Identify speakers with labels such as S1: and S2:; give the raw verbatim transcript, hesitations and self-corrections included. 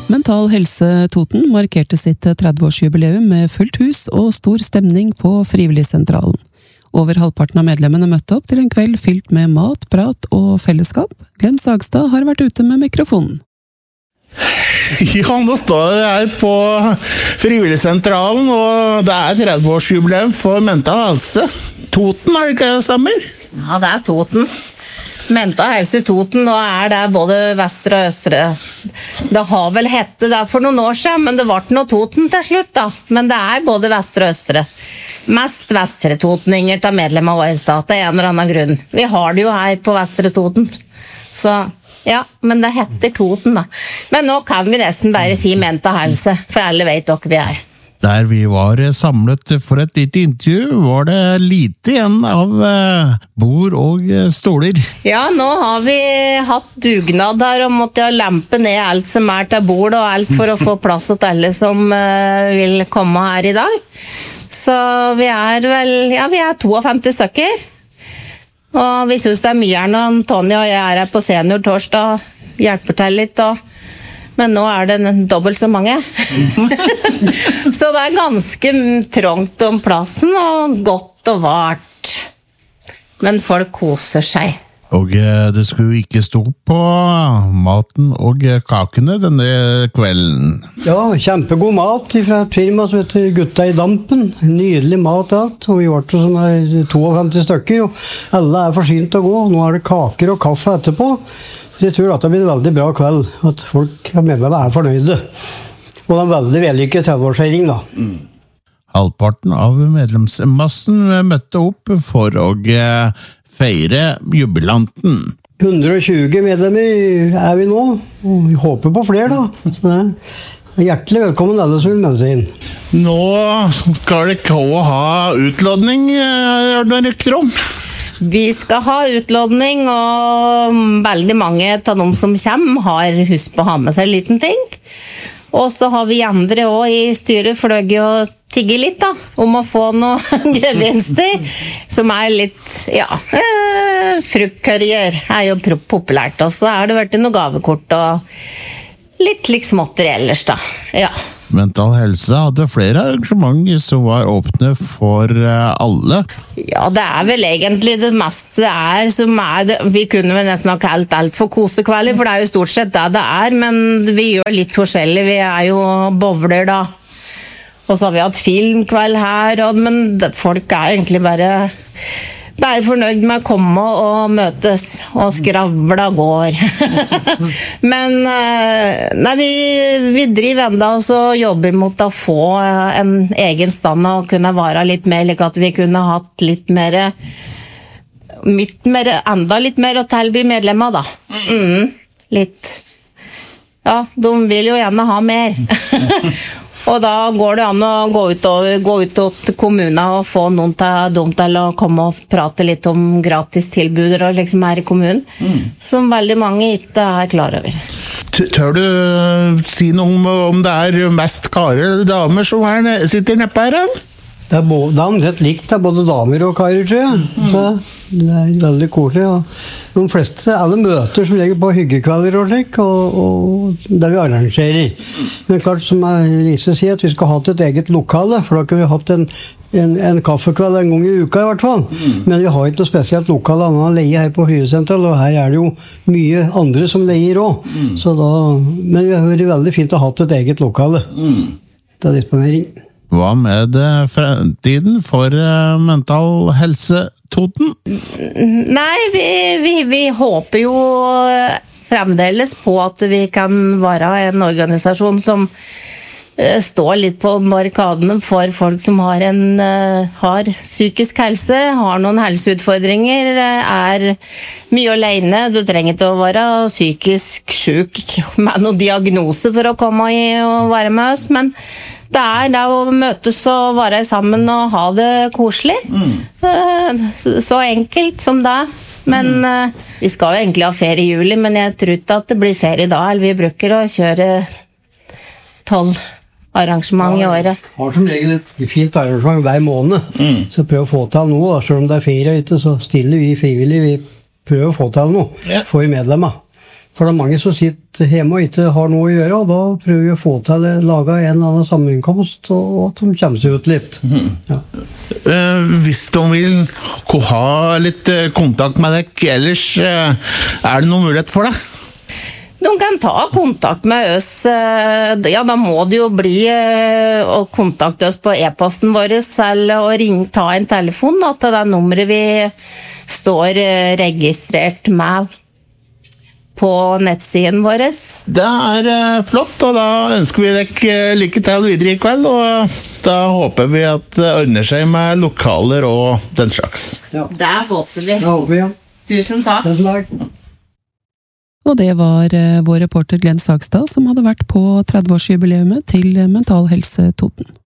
S1: Mental Helse Toten markerte sitt tretti-årsjubileum med fullt hus og stor stemning på Frivilligsentralen. Over halvparten av medlemmene møtte opp til en kveld fylt med mat, prat og fellesskap. Glenn Sagstad har vært ute med mikrofonen.
S2: Ja, nå står jeg her på Frivilligsentralen, og det er tretti-årsjubileum for Mental Helse Toten, er det ikke det stemmer?
S3: Ja, det er Toten. Mental Helse Toten, nå er det både Vestre og Østre. Det har vel hette det for noen år siden, men det ble noe Toten til slutt da. Men det er både Vestre og Østre. Mest Vestre Toteninger til medlem av vår stat, det er en eller annen grunn. Vi har det jo her på Vestre Toten. Så ja, men det heter Toten da. Men nå kan vi nesten bare si Mental Helse, for alle vet dere vi er.
S2: Der vi var samlet for et lite intervju, var det lite igjen av bord og stoler.
S3: Ja, nå har vi hatt dugnad her og måtte lempe ned alt som er til bord og alt for å få plass til alle som vil komme her i dag. Så vi er vel, ja, vi er femtito stykker. Og vi synes det er mye her når Tony og jeg er her på senior torsdag og hjelper til litt og men nå er det dobbelt så mange. Så det er ganske trångt om plassen, og godt og vart. Men folk koser seg.
S2: Og det skulle jo ikke stå på maten og kakene denne kvelden.
S4: Ja, kjempegod mat fra et firma som heter Gutta i Dampen. Nydelig mat alt, og vi var til som er femtito stykker, og alle er forsynt å gå. Nå er det kaker og kaffe etterpå. Jeg tror at det blir en veldig bra kveld, at folk mener det er fornøyde. Og det er en veldig vellykket tretti-årsfeiring da. Mm.
S2: Halvparten av medlemsmassen møtte opp for å feire jubilanten.
S4: hundre og tjue medlemmer er vi nå, og vi håper på flere da. Så det er hjertelig velkommen alle som vil melde seg inn.
S2: Nå skal det ikke ha utlodning, gjør det rykter om?
S3: Vi skal ha utlodning, og veldig mange av dem som kommer har husk på å ha med seg en liten ting. Og så har vi andre også i styret fløgget og tigge litt da, om å få noen gevinster, som er litt, ja, eh, fruktkurrier er jo populært, og så er det vært noen gavekort og litt liksom småtteri ellers da, ja.
S2: Mental Helse hadde flere arrangementer som var åpne for alle.
S3: Ja, det er vel egentlig det meste det er som er det. Vi kunne vel nesten ha kalt alt for kosekvelder, for det er jo stort sett det det er, men vi gjør litt forskjellig. Vi er jo bowler da. Og så har vi hatt filmkveld her, og, men folk er egentlig bare, bare fornøyd med å komme og møtes, og skravla går. Men nei, vi, vi driver enda og så jobber mot å få en egen stand og kunne være litt mer, like at vi kunne hatt litt mer, litt mer enda litt mer å tilby medlemmer da. Mm, litt. Ja, de vil jo gjerne ha mer. Og da går det an å gå ut, og, gå ut til kommunen og få noen til, til å komme og prate litt om gratis tilbuder og liksom her i kommunen, mm. som veldig mange ikke er klar over.
S2: Tør du si noe om, om det er mest karer eller damer som er, sitter neppe her?
S4: Det er, både, det er omtrent likt av både damer og karer, tror jeg. Mm. Så det er veldig koselig. Og de fleste, alle møter som legger på hyggekvelder og slik, og, og det vi arrangerer. Men klart, som Lise sier, at vi skal ha et eget lokale, for da kan vi ha hatt en, en, en kaffekveld en gang i uka i hvert fall. Mm. Men vi har ikke noe spesielt lokale annet enn leie her på Frivilligsentralen, og her er det jo mye andre som leier også. Mm. Så da, men vi har vært veldig fint å ha et eget lokale. Mm. Det er disponering.
S2: Hva med fremtiden for Mental Helse Toten?
S3: Nei, vi, vi, vi håper jo fremdeles på at vi kan være en organisasjon som står litt på barrikadene for folk som har, en, har psykisk helse, har noen helseutfordringer, er mye alene. Du trenger ikke å være psykisk syk med noen diagnose for å komme i og være med oss, men det er det å møtes og være sammen og ha det koselig. Mm. Så enkelt som det. Men mm. vi skal jo egentlig ha ferie i juli, men jeg tror ikke at det blir ferie da. Vi bruker å kjøre tolv arrangement ja, i året.
S4: Vi har som regel et fint arrangement hver måned. Mm. Så prøv å få til noe. Selv om det er ferie ute, så stiller vi frivillig. Vi prøver å få til noe yeah. for medlemmer. For det er mange som sitter hjemme og ikke har noe å gjøre, og da prøver vi å få til å lage en eller annen sammenkomst, og at de kommer seg ut litt. Mm. Ja.
S2: Uh, hvis de vil ha litt uh, kontakt med deg ellers, uh, er det noen mulighet for det?
S3: De kan ta kontakt med oss, ja da må det jo bli å kontakte oss på e-posten vår, eller å ringe, ta en telefon da, til det nummeret vi står registrert med på nettsiden vår.
S2: Det er flott, og da ønsker vi deg lykke til videre i kveld, og da håper vi at det ordner seg med lokaler og den slags.
S3: Ja. Det håper vi.
S4: Det håper vi, ja.
S3: Tusen takk.
S4: Tusen takk.
S1: Og det var vår reporter Glenn Sagstad som hadde vært på tretti-årsjubileumet til Mental Helse Toten.